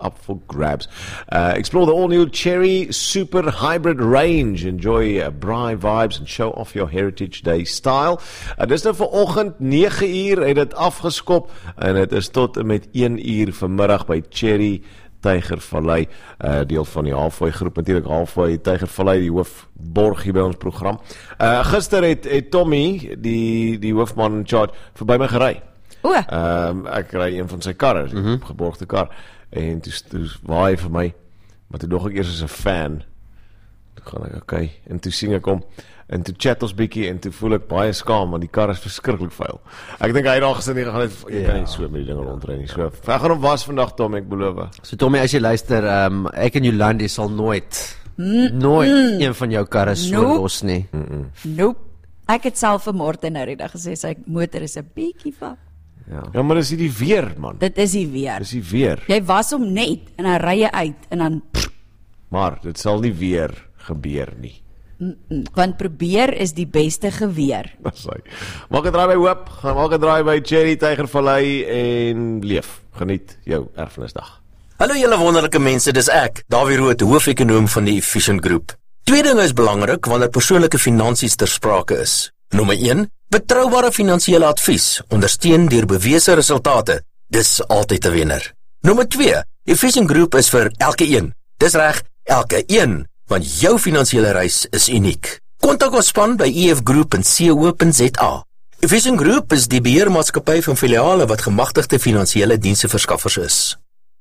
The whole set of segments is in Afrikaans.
up for grabs. Explore the all-new Chery Super Hybrid range. Enjoy braai vibes and show off your Heritage Day style. Dis nou vanoggend 9 uur het dit afgeskop en dit is tot en met 1 uur vanmiddag by Chery Tygervallei, deel van die Halfway groep, natuurlijk Halfway Tygervallei, die hoofborg hier by ons program. Gister het Tommy, die hoofman in charge, verby my gery. Ek ry een van sy karre, die geborgde kar, en toe waai vir my, maar toe dog ek eers as 'n fan, toe gaan ek, okay, en toe sien ek hom, en toe chat ons bietjie, en toe voel ek baie skaam, want die kar is verskriklik vuil. Ek dink hy het al gesê, jy kan nie so met die dinge rondry nie, so, ek gaan hom was vandag, Tom, ek beloof. So Tommy, as jy luister, ek en Jolandi sal nooit een van jou karre so los nie. Nope. Ek het self vir Martin nou die dag gesê, sy motor is 'n bietjie vak. Ja, maar dis die weer, man. Dit is die weer. Dis die weer. Jy was hom net, en dan ry jy uit, en dan... Maar, dit sal nie weer gebeur nie. Want probeer is die beste geweer. Dis hy. Maak 'n draai by Hoop, gaan maak 'n draai by Chery Tygervallei en leef. Geniet jou erfenisdag. Hallo julle wonderlike mense, dis ek, Dawie Rood, hoofekonoom van die Efficient Group. Twee dinge is belangrik wanneer persoonlike finansies ter sprake is. Nommer 1, betroubare finansiële advies, ondersteun deur bewese resultate. Dis altyd 'n wenner. Nommer 2, Efficient Group is vir elke een. Dis reg, elke een, want jou finansiële reis is uniek. Kontak ons span by efgroup.co.za. Efficient Group is die beheermaatskappy van filiale wat gemagtigde finansiële diensverskaffers is.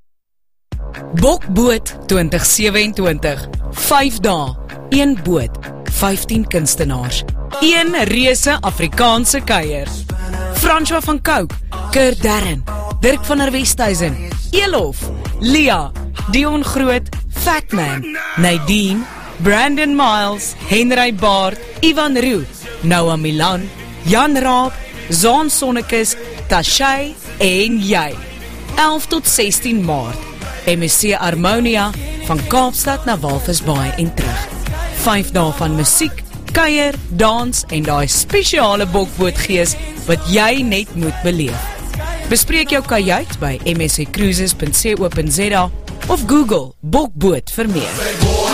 Bokboot 2027, 5 dae, 1 boot, 15 kunstenaars, 1 reuse Afrikaanse kuier. François van Cooke, Kurt Darren, Dirk van der Westhuizen, Elof, Lia, Dion Groot, Fatman, Nadine, Brandon Miles, Henry Baard, Ivan Roo, Noah Milan, Jan Raab, Zaan Sonnekes, Tashay en jy. 11 tot 16 Maart. MSC Harmonia, van Kaapstad na Walvisbaai en terug. 5 dae van musiek, kuier, dans en daai spesiale bokbootgees wat jy net moet beleef. Bespreek jou kajuit by msccruises.co.za of Google bokboot vir meer.